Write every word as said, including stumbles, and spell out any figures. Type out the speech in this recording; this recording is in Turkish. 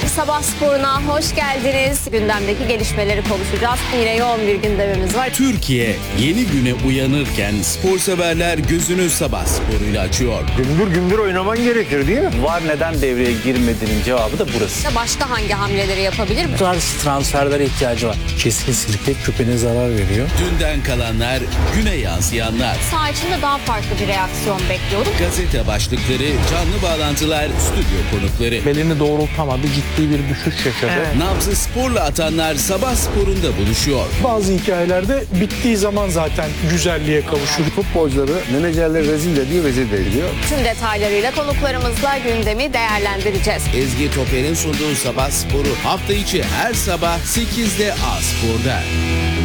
Sabah sporuna hoş geldiniz. Gündemdeki gelişmeleri konuşacağız. Yine yoğun bir gündemimiz var. Türkiye yeni güne uyanırken spor severler gözünü sabah sporuyla açıyor. Gümbür gümbür oynaman gerekir değil mi? VAR neden devreye girmediğinin cevabı da burası. Başka hangi hamleleri yapabilir mi? Bu tarz transferlere ihtiyacı var. Kesin sirke küpene zarar veriyor. Dünden kalanlar, güne yansıyanlar. Saha içinde daha farklı bir reaksiyon bekliyorum. Gazete başlıkları, canlı bağlantılar, stüdyo konukları. Belini doğrultamadı, ciddi bir düşüş yaşadı. Evet. Nabzı sporla atanlar sabah sporunda buluşuyor. Bazı hikayelerde bittiği zaman zaten güzelliğe kavuşur. Futbolcuları menajerler rezil ediyor, rezil ediyor. Tüm detaylarıyla konuklarımızla gündemi değerlendireceğiz. Ezgi Toper'in sunduğu sabah sporu hafta içi her sabah sekizde A Spor'da.